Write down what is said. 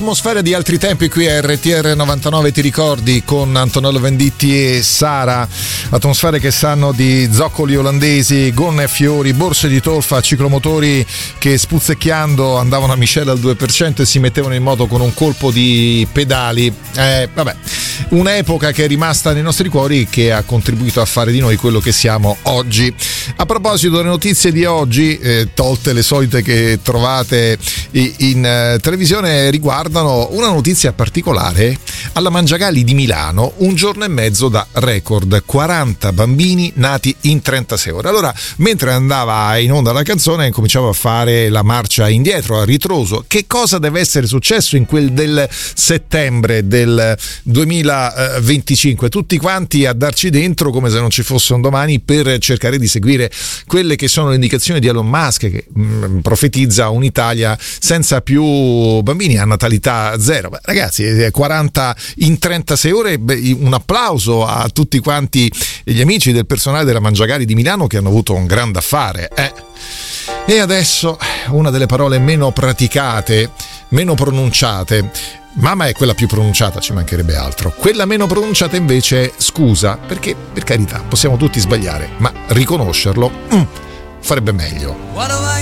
Atmosfera di altri tempi qui a RTR 99, ti ricordi, con Antonello Venditti e Sara. Atmosfere che sanno di zoccoli olandesi, gonne e fiori, borse di tolfa, ciclomotori che spuzzecchiando andavano a miscela al 2% e si mettevano in moto con un colpo di pedali. Vabbè, un'epoca che è rimasta nei nostri cuori, che ha contribuito a fare di noi quello che siamo oggi. A proposito delle notizie di oggi, tolte le solite che trovate in televisione, riguardano una notizia particolare. Alla Mangiagalli di Milano, un giorno e mezzo da record, 40 bambini nati in 36 ore. Allora, mentre andava in onda la canzone, cominciavo a fare la marcia indietro, a ritroso. Che cosa deve essere successo in quel del settembre del 2025? Tutti quanti a darci dentro come se non ci fosse un domani, per cercare di seguire quelle che sono le indicazioni di Elon Musk, che profetizza un'Italia senza più bambini, a natalità zero. Beh, ragazzi, 40 in 36 ore, un applauso a tutti quanti gli amici del personale della Mangiagalli di Milano che hanno avuto un grande affare. E adesso una delle parole meno praticate, meno pronunciate. Mamma è quella più pronunciata, ci mancherebbe altro. Quella meno pronunciata invece è scusa, perché per carità possiamo tutti sbagliare, ma riconoscerlo farebbe meglio.